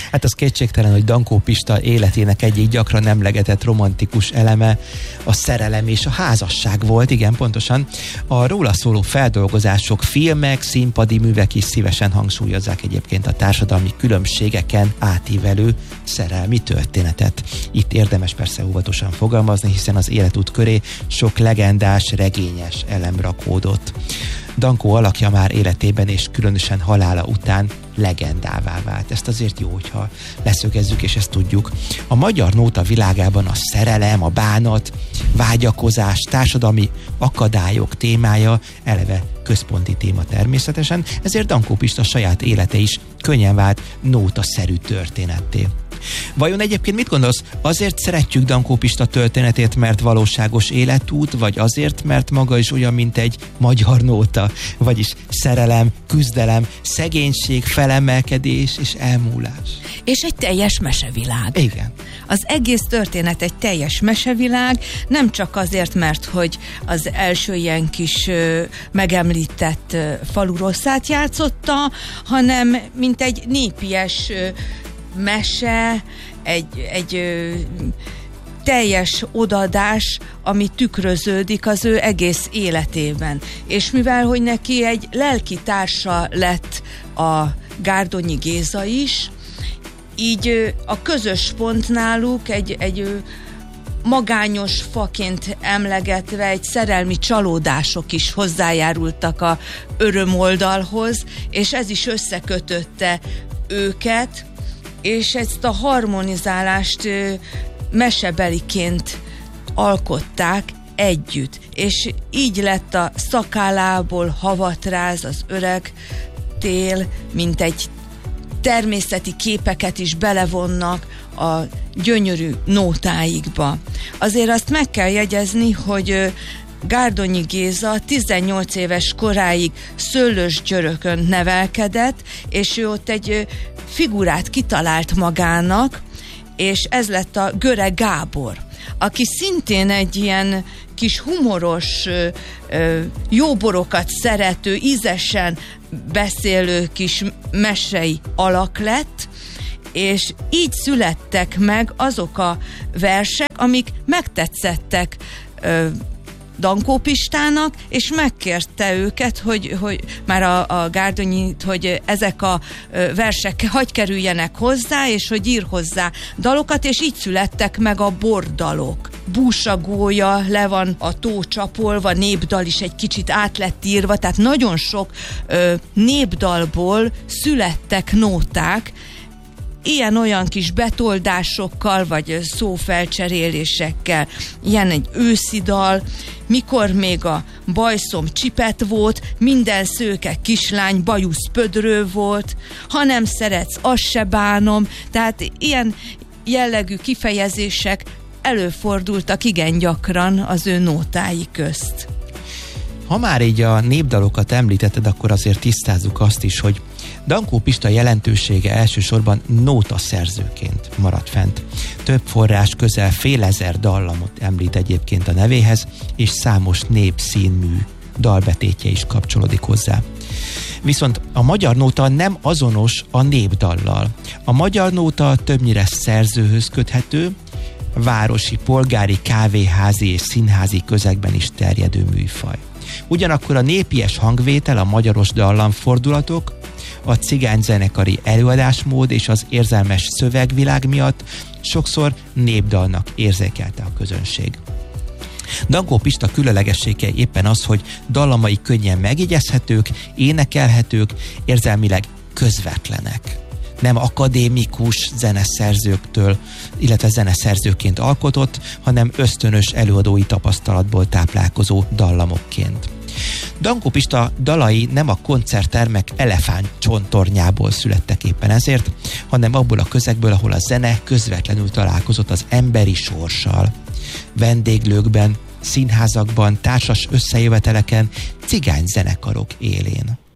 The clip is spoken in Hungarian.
Hát az kétségtelen, hogy Dankó Pista életének egyik gyakran emlegetett romantikus eleme a szerelem és a házasság volt, igen, pontosan. A róla szóló feldolgozások, filmek, színpadi művek is szívesen hangsúlyozzák egyébként a társadalmi különbségeken átívelő szerelmi történetet. Itt érdemes persze óvatosan fogalmazni, hiszen az életút köré sok legendás, regényes elem rakódott. Dankó alakja már életében és különösen halála után legendává vált. Ezt azért jó, hogyha leszögezzük, és ezt tudjuk. A magyar nóta világában a szerelem, a bánat, vágyakozás, társadalmi akadályok témája eleve központi téma természetesen, ezért Dankó Pista saját élete is könnyen vált nótaszerű történetté. Vajon egyébként mit gondolsz? Azért szeretjük Dankó Pista történetét, mert valóságos életút, vagy azért, mert maga is olyan, mint egy magyar nóta, vagyis szerelem, küzdelem, szegénység, felemelkedés és elmúlás. És egy teljes mesevilág. Igen. Az egész történet egy teljes mesevilág, nem csak azért, mert hogy az első ilyen kis megemlített falu rosszát játszotta, hanem mint egy népies mese, egy teljes odaadás, ami tükröződik az ő egész életében. És mivel, hogy neki egy lelki társa lett a Gárdonyi Géza is, így a közös pont náluk egy magányos faként emlegetve egy szerelmi csalódások is hozzájárultak a örömoldalhoz, és ez is összekötötte őket, és ezt a harmonizálást mesebeliként alkották együtt. És így lett a szakállából havatráz az öreg tél, mint egy természeti képeket is belevonnak a gyönyörű nótáikba. Azért azt meg kell jegyezni, hogy Gárdonyi Géza 18 éves koráig Szőlősgyörökön nevelkedett, és ő ott egy figurát kitalált magának, és ez lett a Göre Gábor, aki szintén egy ilyen kis humoros, jóborokat szerető, ízesen beszélő kis mesei alak lett, és így születtek meg azok a versek, amik megtetszettek Dankó Pistának, és megkérte őket, hogy már a Gárdonyit, hogy ezek a versek hagy kerüljenek hozzá, és hogy ír hozzá dalokat, és így születtek meg a bordalok. Búsagója le van a tó csapolva, népdal is egy kicsit át lett írva, tehát nagyon sok népdalból születtek nóták, ilyen-olyan kis betoldásokkal, vagy szófelcserélésekkel. Ilyen egy őszi dal, mikor még a bajszom csipet volt, minden szőke kislány bajusz pödrő volt, ha nem szeretsz, azt se bánom. Tehát ilyen jellegű kifejezések előfordultak igen gyakran az ő nótái közt. Ha már így a népdalokat említetted, akkor azért tisztázzuk azt is, hogy Dankó Pista jelentősége elsősorban nótaszerzőként maradt fent. Több forrás közel fél ezer dallamot említ egyébként a nevéhez, és számos népszínmű dalbetétje is kapcsolódik hozzá. Viszont a magyar nóta nem azonos a népdallal. A magyar nóta többnyire szerzőhöz köthető, városi, polgári, kávéházi és színházi közegben is terjedő műfaj. Ugyanakkor a népies hangvétel, a magyaros dallamfordulatok, a cigányzenekari előadásmód és az érzelmes szövegvilág miatt sokszor népdalnak érzékelte a közönség. Dankó Pista különlegessége éppen az, hogy dallamai könnyen megjegyezhetők, énekelhetők, érzelmileg közvetlenek. Nem akadémikus zeneszerzőktől, illetve zeneszerzőként alkotott, hanem ösztönös előadói tapasztalatból táplálkozó dallamokként. Dankó Pista dalai nem a koncerttermek elefántcsontornyából születtek éppen ezért, hanem abból a közegből, ahol a zene közvetlenül találkozott az emberi sorssal. Vendéglőkben, színházakban, társas összejöveteleken, cigányzenekarok élén.